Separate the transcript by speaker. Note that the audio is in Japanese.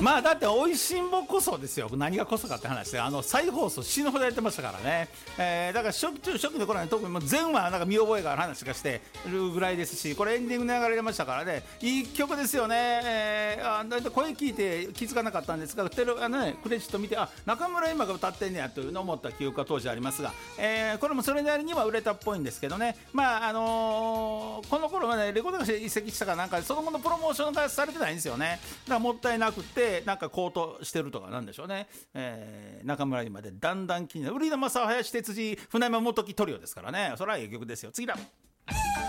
Speaker 1: まあだっておいしんぼこそですよ。何がこそかって話で、再放送死ぬほどやってましたからね。だから初期の頃に特にもう全話なんか見覚えがある話がしてるぐらいですし、これエンディングで流れましたからね、いい曲ですよね。だいたい声聞いて気づかなかったんですが、クレジット見て、中村今が歌ってんねやというのを思った記憶が当時ありますが、これもそれなりには売れたっぽいんですけどね。まあこの頃はね、レコード会社移籍したかなんかでその後のプロモーションがされてないんですよね。だからもったいなくて、なんか高騰してるとかなんでしょうね。中村今でだんだん気になる。売野正林哲司船山元樹トリオですからね。それはいい曲ですよ。次だ。